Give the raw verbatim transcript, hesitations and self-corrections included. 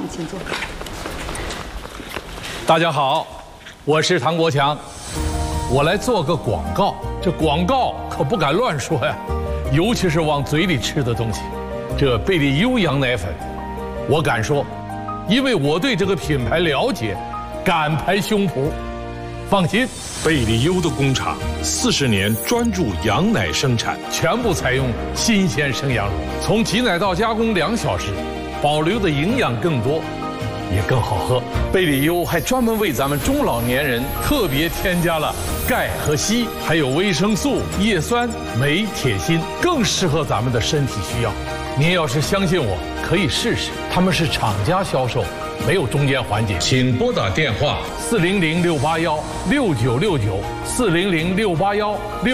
请坐。 大家好，我是唐国强，我来做个广告。这广告可不敢乱说呀，尤其是往嘴里吃的东西。这贝利优羊奶粉，我敢说，因为我对这个品牌了解，敢拍胸脯。放心， 贝利优的工厂四十年专注羊奶生产， 全部采用新鲜生羊乳，从挤奶到加工两小时，保留的营养更多，也更好喝。贝利优还专门为咱们中老年人特别添加了钙和硒，还有维生素、叶酸、镁、铁、锌，更适合咱们的身体需要。您要是相信我，可以试试。他们是厂家销售，没有中间环节。请拨打电话四零零六八幺六九六九四零零六八幺六。